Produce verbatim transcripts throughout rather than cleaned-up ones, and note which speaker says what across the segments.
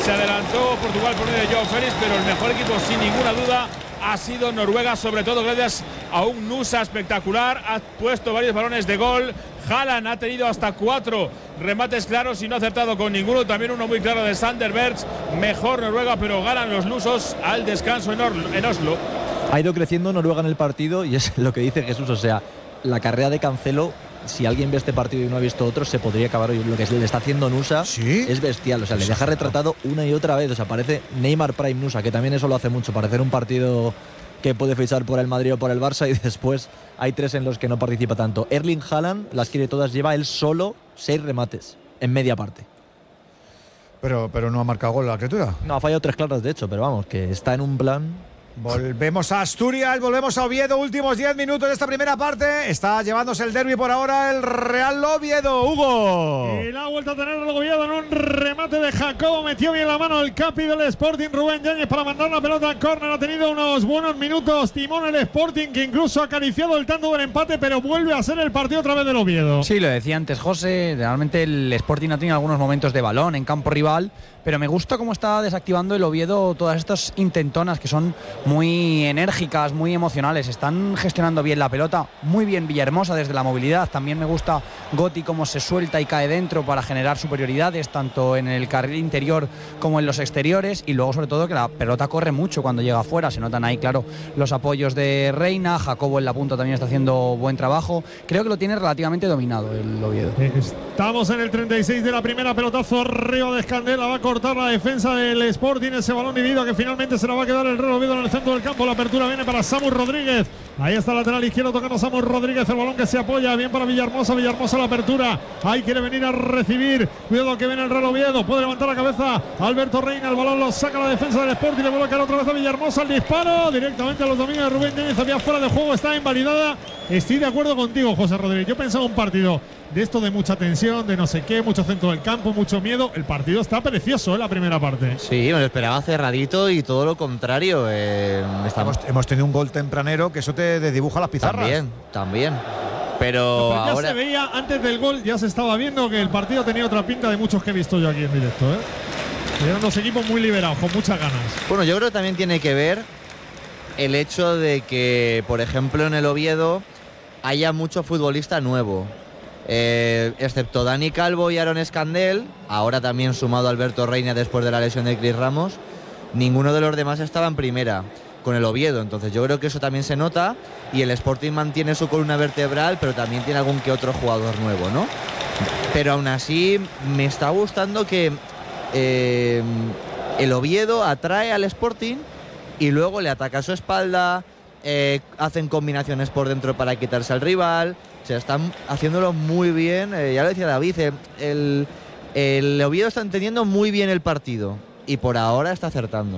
Speaker 1: Se adelantó Portugal por medio de Joao Félix, pero el mejor equipo sin ninguna duda ha sido Noruega, sobre todo gracias a un Nusa espectacular. Ha puesto varios balones de gol. Haaland ha tenido hasta cuatro remates claros y no ha acertado con ninguno. También uno muy claro de Sander Berge. Mejor Noruega, pero ganan los lusos al descanso en, en Oslo.
Speaker 2: Ha ido creciendo Noruega en el partido y es lo que dice Jesús. O sea, la carrera de Cancelo, si alguien ve este partido y no ha visto otro, se podría acabar hoy. Lo que le está haciendo Nusa ¿Sí? es bestial. O sea, le deja retratado una y otra vez. O sea, parece Neymar Prime Nusa, que también eso lo hace mucho. Parecer un partido que puede fichar por el Madrid o por el Barça, y después hay tres en los que no participa tanto. Erling Haaland las quiere todas, lleva él solo seis remates en media parte.
Speaker 3: Pero, pero no ha marcado gol la criatura.
Speaker 2: No, ha fallado tres claras de hecho, pero vamos, que está en un plan.
Speaker 3: Volvemos a Asturias, volvemos a Oviedo, últimos diez minutos de esta primera parte. Está llevándose el derbi por ahora el Real Oviedo, Hugo.
Speaker 4: Y la ha vuelto a tener el Oviedo en un remate de Jacobo, metió bien la mano el capi del Sporting, Rubén Yáñez, para mandar la pelota a córner. Ha tenido unos buenos minutos Timón el Sporting, que incluso ha acariciado el tanto del empate, pero vuelve a ser el partido otra vez del Oviedo.
Speaker 5: Sí, lo decía antes José, realmente el Sporting ha tenido algunos momentos de balón en campo rival, pero me gusta cómo está desactivando el Oviedo todas estas intentonas que son muy enérgicas, muy emocionales. Están gestionando bien la pelota, muy bien Villahermosa desde la movilidad. También me gusta Gotti cómo se suelta y cae dentro para generar superioridades tanto en el carril interior como en los exteriores, y luego sobre todo que la pelota corre mucho cuando llega afuera. Se notan ahí, claro, los apoyos de Reina. Jacobo en la punta también está haciendo buen trabajo. Creo que lo tiene relativamente dominado el Oviedo.
Speaker 4: Estamos en el treinta y seis de la primera, pelotazo arriba de Escandela, va a cortar la defensa del Sporting, ese balón dividido que finalmente se la va a quedar el Real Oviedo en el centro del campo. La apertura viene para Samu Rodríguez, ahí está el lateral izquierdo tocando Samu Rodríguez, el balón que se apoya bien para Villahermosa. Villahermosa la apertura, ahí quiere venir a recibir, cuidado que viene el Real Oviedo, puede levantar la cabeza Alberto Reina, el balón lo saca la defensa del Sporting, le vuelve a caer otra vez a Villahermosa, el disparo directamente a los dominios de Rubén Yáñez, había fuera de juego, está invalidada. Estoy de acuerdo contigo, José Rodríguez, yo pensaba un partido de esto de mucha tensión, de no sé qué, mucho centro del campo, mucho miedo. El partido está precioso en la primera parte.
Speaker 6: Sí, me lo esperaba cerradito y todo lo contrario. Eh,
Speaker 3: estamos... hemos, hemos tenido un gol tempranero que eso te desdibuja las pizarras.
Speaker 6: También, también. Pero,
Speaker 4: no, pero ya
Speaker 6: ahora
Speaker 4: se veía antes del gol, ya se estaba viendo que el partido tenía otra pinta de muchos que he visto yo aquí en directo, ¿eh? Eran dos equipos muy liberados, con muchas ganas.
Speaker 6: Bueno, yo creo que también tiene que ver el hecho de que, por ejemplo, en el Oviedo haya mucho futbolista nuevo. Eh, excepto Dani Calvo y Aaron Escandel, ahora también sumado Alberto Reina después de la lesión de Cris Ramos, ninguno de los demás estaba en primera con el Oviedo, entonces yo creo que eso también se nota, y el Sporting mantiene su columna vertebral, pero también tiene algún que otro jugador nuevo, ¿no? Pero aún así me está gustando que eh, el Oviedo atrae al Sporting y luego le ataca a su espalda, eh, hacen combinaciones por dentro para quitarse al rival. O sea, están haciéndolo muy bien. Eh, ya lo decía David, eh, el, el Oviedo está entendiendo muy bien el partido y por ahora está acertando.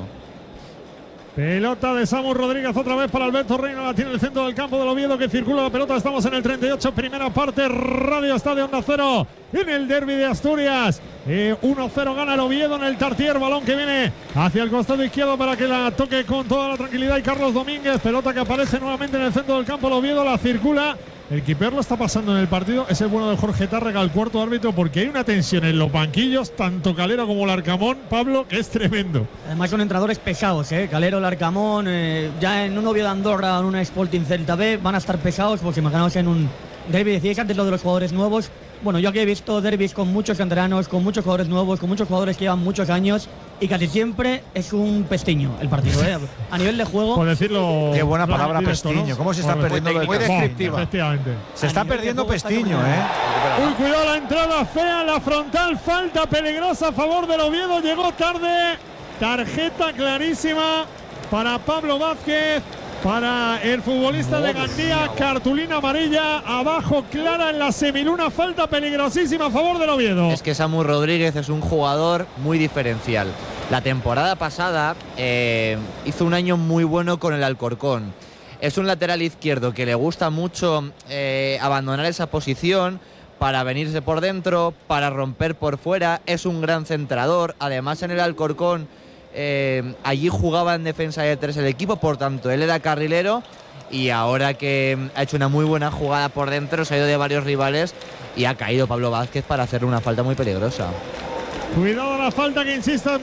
Speaker 4: Pelota de Samu Rodríguez otra vez para Alberto Reina, la tiene en el centro del campo del Oviedo, que circula la pelota. Estamos en el treinta y ocho, primera parte, Radio Estadio Onda Cero, en el derbi de Asturias. Eh, uno cero gana el Oviedo en el Tartier, balón que viene hacia el costado izquierdo para que la toque con toda la tranquilidad y Carlos Domínguez. Pelota que aparece nuevamente en el centro del campo, el Oviedo la circula. El keeper lo está pasando en el partido, es el bueno de Jorge Tárrega, el cuarto árbitro, porque hay una tensión en los banquillos, tanto Calero como Larcamón, Pablo, que es tremendo.
Speaker 7: Además son entrenadores pesados, ¿eh? Calero, Larcamón, eh, ya en un Oviedo de Andorra, en una Sporting Celta B, van a estar pesados, pues imaginaos en un derbi. Decíais antes lo de los jugadores nuevos. Bueno, yo aquí he visto derbis con muchos canteranos, con muchos jugadores nuevos, con muchos jugadores que llevan muchos años, y casi siempre es un pestiño el partido, ¿eh? A nivel de juego.
Speaker 4: Por decirlo.
Speaker 3: Qué buena palabra,
Speaker 4: directo,
Speaker 3: pestiño.
Speaker 4: ¿no?
Speaker 3: ¿Cómo se está
Speaker 4: Muy
Speaker 3: perdiendo? Muy descriptiva.
Speaker 4: Efectivamente.
Speaker 3: Se está perdiendo pestiño, ¿eh?
Speaker 4: Uy, cuidado la entrada fea, la frontal, falta peligrosa a favor del Oviedo, llegó tarde. Tarjeta clarísima para Pablo Vázquez. Para el futbolista de Gandía, cartulina amarilla, abajo clara en la semiluna, falta peligrosísima a favor del Oviedo.
Speaker 6: Es que Samu Rodríguez es un jugador muy diferencial. La temporada pasada eh, hizo un año muy bueno con el Alcorcón. Es un lateral izquierdo que le gusta mucho eh, abandonar esa posición para venirse por dentro, para romper por fuera. Es un gran centrador. Además, en el Alcorcón Eh, allí jugaba en defensa de tres el equipo, por tanto él era carrilero, y ahora que ha hecho una muy buena jugada por dentro, se ha ido de varios rivales y ha caído Pablo Vázquez para hacer una falta muy peligrosa.
Speaker 4: Cuidado la falta que insista